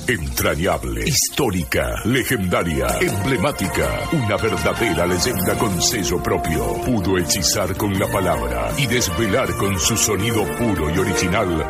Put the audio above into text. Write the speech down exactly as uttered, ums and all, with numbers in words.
Entrañable, histórica, legendaria, emblemática. Una verdadera leyenda con sello propio. Pudo hechizar con la palabra y desvelar con su sonido puro y original